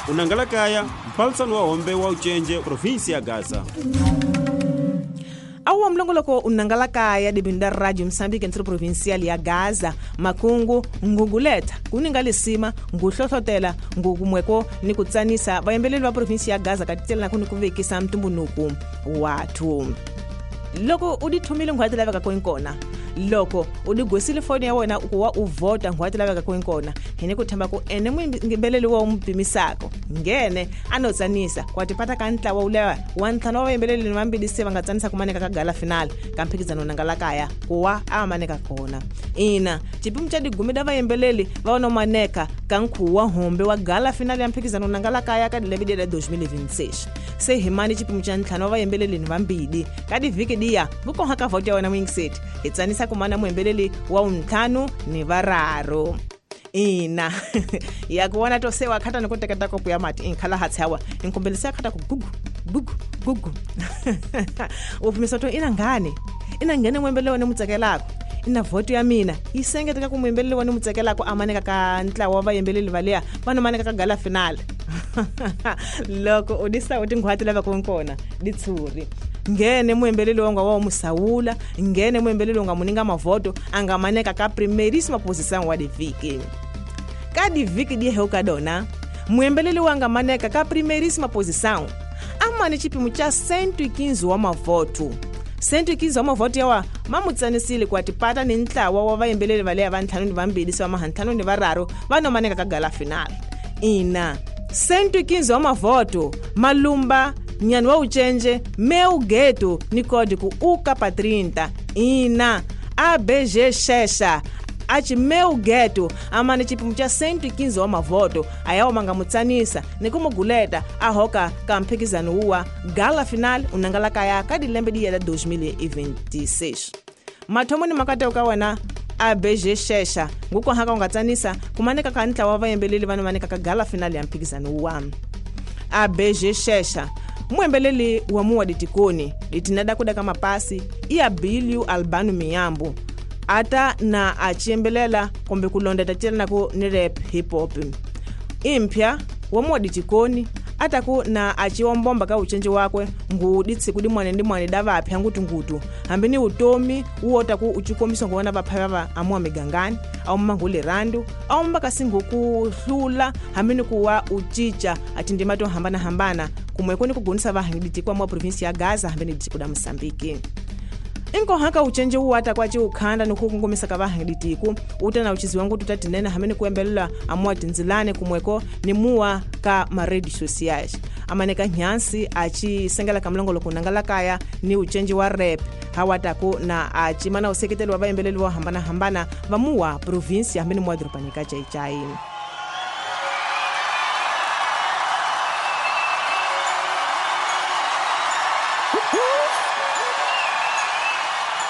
unangalakaya mphalsano wa hombe wa ucenje provinsi ya Gaza. Awa mlongoloko unangalakaya dibinda Radio Msambike ntro provincial ya Gaza makungu nguguleta kuningalisima nguhlohlotela ngugumweko ni kutsanisa vayembeleli va provinsi ya Gaza katitela na kuni kuvekisa mtumbunuku watu. Loko udithumile ngwati laveka kwenkona, loko udigwesile foni ya wena ukuwa uvota ngwati laveka kwenkona, hene kuthamba ku ene mwimbeleli wa umpimisako ngene anotsanisa kwatipata kantla wa ulewa wanthano wa embeleli ni mambili seva ngatsanisa kumaneka kagala final kampikizano nangalakaya kuwa amaneka kona. Ina chipimu cha digumida va embeleli vaona maneka kankuwa hombe wa gala final ya mpikizano nangalakaya kadilebidela 2026 se himani chipimu cha nthano wa embeleli ni mambili kadi viki dia buko haka voti ya wana Wingseti itsanisa kumana mwembeleli wa unthanu ni vararo. Ina ya kuona tosewa khata nikuteketa kopu ya mati inkhala hatsawa inkumbelisa khata ku gugu uvumisoto ina ngane mwembeleli wa mutsakelako ina voto ya mina isengeteka ku mwembeleli wa mutsakelako amaneka ka ntla wa vayembeleli valea vano maneka ka gala final. Loko udisa uti ngwati lava konkona ditsuri ngene mwembeleli wanga wa musawula ngene mwembeleli wanga muninga mavoto angamaneka ka primeríssima posição wa de viki kadi viki die heuka dona mwembeleli wanga maneka ka primeríssima posição amane chipimu cha 115 wa mavoto 115 wa mavoto yawa mamutsanisile kwatipata ni ntlawa wa vayembeleli valea va ntlhanu ni vambili se va mahantlhanu ni vararo vano maneka ka gala final. Ina 115 wa mavoto malumba nyani wa ucenje meu geto ni código UCAPA30. Ina ABG Shesha achi meu geto amane chipimu cha 115 wa mavoto ayawa mangamutsanisa ni kumuguleta ahoka kampikizano uwa gala final unangalakaya kadilembe diyela 2026 mathomo ni makate ukawana ABG Shesha nguko haka ungatsanisa kumaneka kantla wa vayembeleli vano maneka ka gala final ya mpikizano uwa ABG Shesha mwembeleli wa muwa ditikoni ditinada kuda kama pasi iya Bilyu Albano Miyambu ata na achiembelela kombe kulonda tatela nako ni rap hip hop impya wa muwa ditikoni ataku na achiwombomba ka ucenje wakwe nguditsi kudi mwane dava apya ngutungutu hambini utomi uota ku uchikomiso ngona vaphava amuwa migangani au mangule randu au mbaka singu kuhlula hambini kuwa uchicha atindimato hambana kumweko ni kugunisa vahangiditi kwa mwa provinsi ya Gaza hambini ditikuda Msambiki. Inko haka ucenje uwata kwa chi ukhanda nukungumisa ka vahangiditiku uta na uchizi wangu tutatinena hambini kuembelela amuwa tinzilane kumweko ni muwa ka maredi sociais amaneka nyansi achi sengela kamlongolo kunangalakaya ni ucenje wa rap hawataku na achi mana useketeli wa vayembeleli wa hambana vamuwa provinsi hambini mwadrupanika chai.